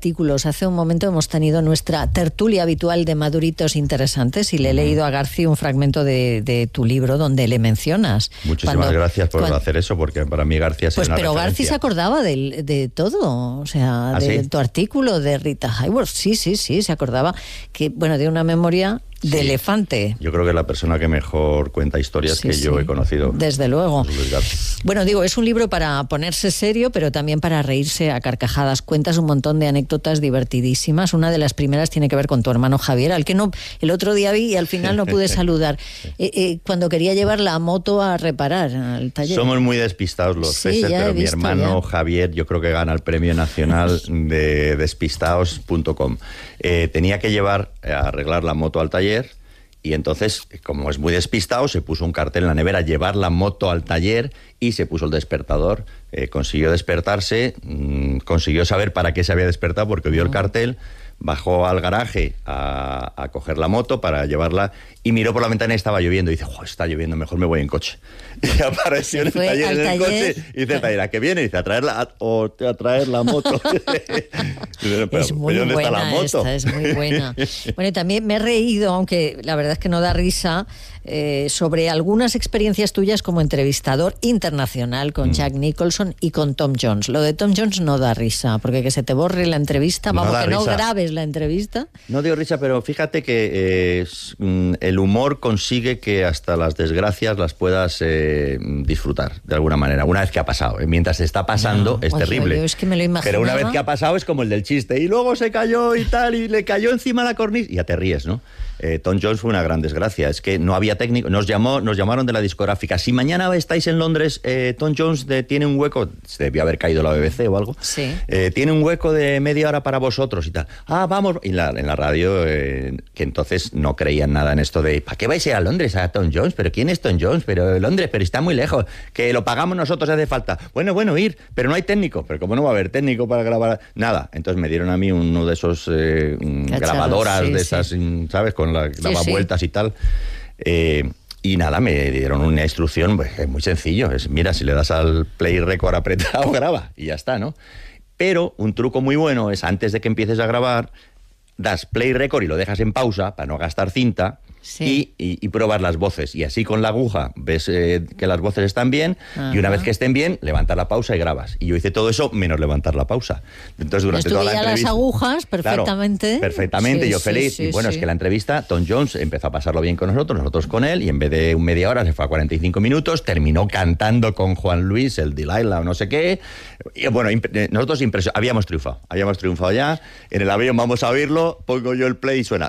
artículos. Hace un momento hemos tenido nuestra tertulia habitual de maduritos interesantes y le he leído a Garci un fragmento de tu libro donde le mencionas. Muchísimas gracias por hacer eso, porque para mí Garci ha sido una pero referencia. Garci se acordaba de todo, o sea, de tu artículo de Rita Hayworth. Sí, se acordaba que, bueno, de una memoria de elefante. Yo creo que es la persona que mejor cuenta historias que yo he conocido. Desde luego. Bueno, digo, es un libro para ponerse serio, pero también para reírse a carcajadas. Cuentas un montón de anécdotas divertidísimas. Una de las primeras tiene que ver con tu hermano Javier, al que el otro día vi y al final no pude saludar. Cuando quería llevar la moto a reparar al taller. Somos muy despistados los Fesser, pero mi hermano Javier, yo creo que gana el Premio Nacional de despistados.com. Tenía que llevar a arreglar la moto al taller. Y entonces, como es muy despistado, se puso un cartel en la nevera, llevar la moto al taller, y se puso el despertador. Consiguió despertarse, consiguió saber para qué se había despertado porque vio el cartel, bajó al garaje a coger la moto para llevarla y miró por la ventana y estaba lloviendo. Y dice, está lloviendo, mejor me voy en coche. Y apareció en el taller, coche, y dice, taller, ¿a qué viene? Y dice, a traer la moto. Es muy ¿dónde buena está la moto? esta, es muy buena. Bueno, y también me he reído, aunque la verdad es que no da risa, sobre algunas experiencias tuyas como entrevistador internacional con Jack Nicholson y con Tom Jones. Lo de Tom Jones no da risa, porque que se te borre la entrevista, no grabes la entrevista. No dio risa, pero fíjate que el humor consigue que hasta las desgracias las puedas disfrutar de alguna manera, una vez que ha pasado. Mientras está pasando es terrible. Yo es que me lo imaginaba. Pero una vez que ha pasado es como el del chiste, y luego se cayó y tal, y le cayó encima la cornisa, y ya te ríes, ¿no? Tom Jones fue una gran desgracia, es que no había técnico, nos llamaron de la discográfica, si mañana estáis en Londres, Tom Jones tiene un hueco, se debió haber caído la BBC o algo, tiene un hueco de media hora para vosotros y tal, vamos, y en la radio, que entonces no creían nada en esto de, ¿para qué vais a ir a Londres a Tom Jones? ¿Pero quién es Tom Jones? Pero Londres, pero está muy lejos, que lo pagamos nosotros, hace falta, bueno, ir, pero no hay técnico, pero ¿cómo no va a haber técnico para grabar? Nada, entonces me dieron a mí uno de esos grabadoras de esas, ¿sabes? Con daba vueltas y tal, y nada, me dieron una instrucción, pues, es muy sencillo, mira, si le das al play record apretado, graba, y ya está, ¿no? Pero un truco muy bueno es, antes de que empieces a grabar, das play record y lo dejas en pausa para no gastar cinta, y pruebas las voces, y así con la aguja ves que las voces están bien, y una vez que estén bien, levantas la pausa y grabas. Y yo hice todo eso menos levantar la pausa. Entonces durante toda la entrevista, las agujas perfectamente. Claro, perfectamente, yo feliz. Y bueno, es que la entrevista, Tom Jones empezó a pasarlo bien con nosotros con él, y en vez de media hora se fue a 45 minutos, terminó cantando con Juan Luis, el Delilah o no sé qué. Y bueno, nosotros habíamos triunfado ya. En el avión vamos a oírlo, pongo yo el play y suena...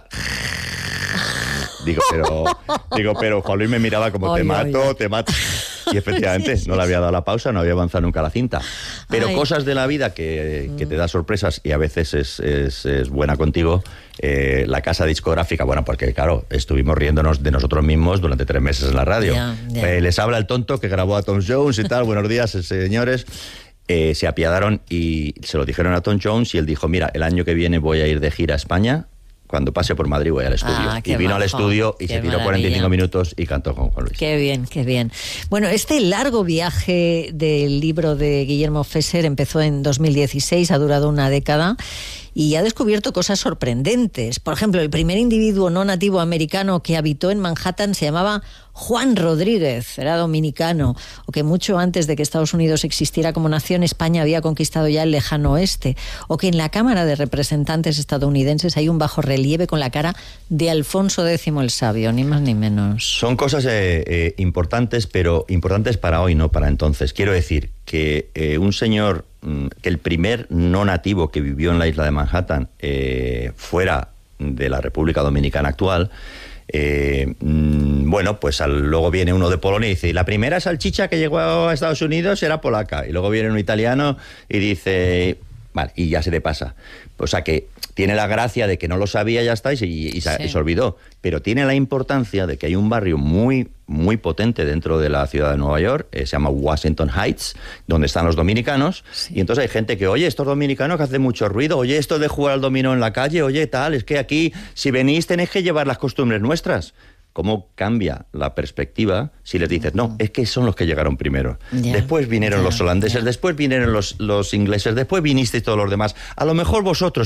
Digo, pero Juan Luis me miraba como, te mato. Y efectivamente, no le había dado la pausa, no había avanzado nunca la cinta. Pero cosas de la vida que te da sorpresas, y a veces es buena contigo. La casa discográfica, bueno, porque claro, estuvimos riéndonos de nosotros mismos durante 3 meses en la radio. Les habla el tonto que grabó a Tom Jones y tal, buenos días, señores. Se apiadaron y se lo dijeron a Tom Jones, y él dijo, mira, el año que viene voy a ir de gira a España. Cuando pase por Madrid voy al estudio. Y vino al estudio y se tiró 45 minutos y cantó con Juan Luis. Qué bien. Bueno, este largo viaje del libro de Guillermo Fesser empezó en 2016, ha durado una década y ha descubierto cosas sorprendentes. Por ejemplo, el primer individuo no nativo americano que habitó en Manhattan se llamaba Juan Rodríguez, era dominicano, o que mucho antes de que Estados Unidos existiera como nación, España había conquistado ya el lejano oeste, o que en la Cámara de Representantes estadounidenses hay un bajorrelieve con la cara de Alfonso X el Sabio, ni más ni menos. Son cosas importantes, pero importantes para hoy, no para entonces. Quiero decir que un señor, que el primer no nativo que vivió en la isla de Manhattan fuera de la República Dominicana actual, bueno, pues luego viene uno de Polonia y dice, la primera salchicha que llegó a Estados Unidos era polaca, y luego viene un italiano y dice, vale, y ya se te pasa. O sea que tiene la gracia de que no lo sabía, ya está, y se olvidó, pero tiene la importancia de que hay un barrio muy, muy potente dentro de la ciudad de Nueva York, se llama Washington Heights, donde están los dominicanos, y entonces hay gente que, oye, estos dominicanos que hacen mucho ruido, oye, esto de jugar al dominó en la calle, oye, tal, es que aquí, si venís, tenéis que llevar las costumbres nuestras. ¿Cómo cambia la perspectiva si les dices, no, es que son los que llegaron primero? Después vinieron los holandeses, después vinieron los ingleses, después vinisteis todos los demás. A lo mejor vosotros